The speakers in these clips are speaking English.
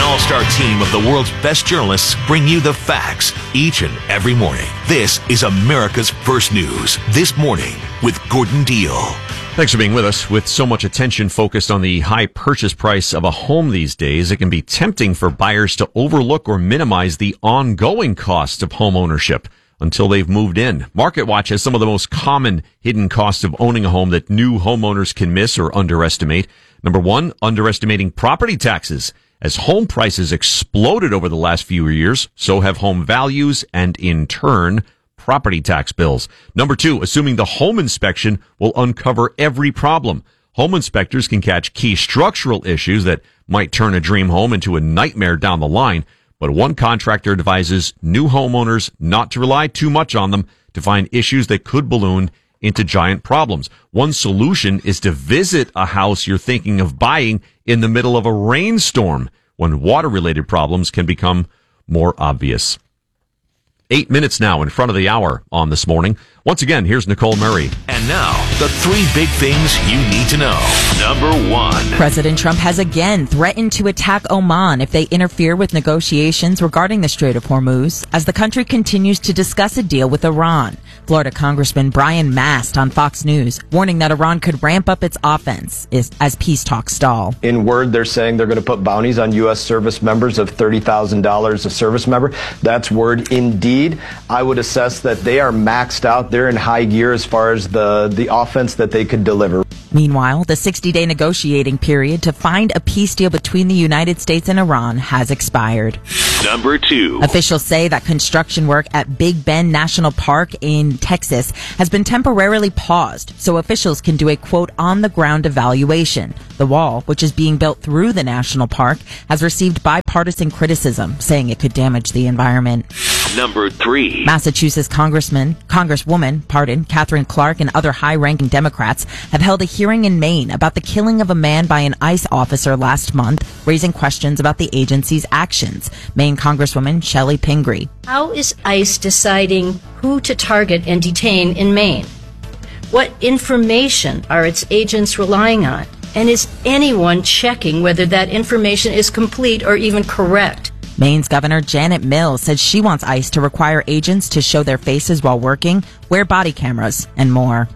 all-star team of the world's best journalists bring you the facts each and every morning. This is America's First News This Morning with Gordon Deal. Thanks for being with us. With so much attention focused on the high purchase price of a home these days, it can be tempting for buyers to overlook or minimize the ongoing costs of home ownership until they've moved in. MarketWatch has some of the most common hidden costs of owning a home that new homeowners can miss or underestimate. Number one, underestimating property taxes. As home prices exploded over the last few years, so have home values and, in turn, property tax bills. Number two, assuming the home inspection will uncover every problem. Home inspectors can catch key structural issues that might turn a dream home into a nightmare down the line. But one contractor advises new homeowners not to rely too much on them to find issues that could balloon into giant problems. One solution is to visit a house you're thinking of buying in the middle of a rainstorm when water-related problems can become more obvious. 8 minutes now in front of the hour on This Morning. Once again, here's Nicole Murray. And now, the three big things you need to know. Number one. President Trump has again threatened to attack Oman if they interfere with negotiations regarding the Strait of Hormuz as the country continues to discuss a deal with Iran. Florida Congressman Brian Mast on Fox News warning that Iran could ramp up its offense as peace talks stall. In word, they're saying they're going to put bounties on U.S. service members of $30,000 a service member. That's word indeed. I would assess that they are maxed out. They're in high gear as far as the offense that they could deliver. Meanwhile, the 60-day negotiating period to find a peace deal between the United States and Iran has expired. Number two. Officials say that construction work at Big Bend National Park in Texas has been temporarily paused so officials can do a, quote, on-the-ground evaluation. The wall, which is being built through the national park, has received bipartisan criticism, saying it could damage the environment. Number three. Massachusetts Congresswoman, Catherine Clark and other high-ranking Democrats have held a hearing in Maine about the killing of a man by an ICE officer last month, raising questions about the agency's actions. Maine Congresswoman Shelley Pingree. How is ICE deciding who to target and detain in Maine? What information are its agents relying on? And is anyone checking whether that information is complete or even correct? Maine's Governor Janet Mills said she wants ICE to require agents to show their faces while working, wear body cameras, and more.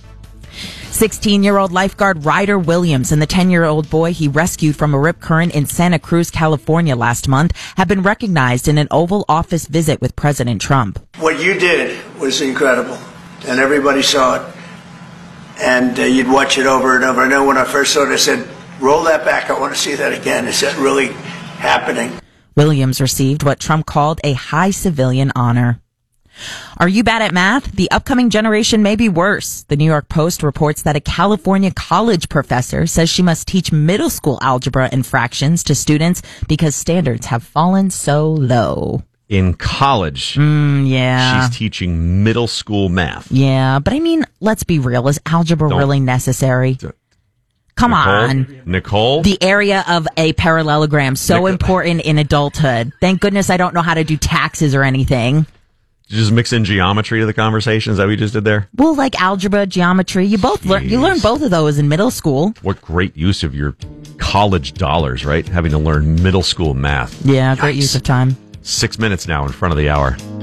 16-year-old lifeguard Ryder Williams and the 10-year-old boy he rescued from a rip current in Santa Cruz, California last month have been recognized in an Oval Office visit with President Trump. What you did was incredible, and everybody saw it. And you'd watch it over and over. I know when I first saw it, I said, roll that back. I want to see that again. Is that really happening? Williams received what Trump called a high civilian honor. Are you bad at math? The upcoming generation may be worse. The New York Post reports that a California college professor says she must teach middle school algebra and fractions to students because standards have fallen so low. In college, yeah, she's teaching middle school math. Yeah, but I mean, let's be real. Is algebra really necessary? Come on. Nicole? The area of a parallelogram, so important in adulthood. Thank goodness I don't know how to do taxes or anything. Did you just mix in geometry to the conversation? Is that what you just did there? Well, like algebra, geometry, you learn both of those in middle school. What great use of your college dollars, right? Having to learn middle school math. Yeah, great use of time. 6 minutes now in front of the hour.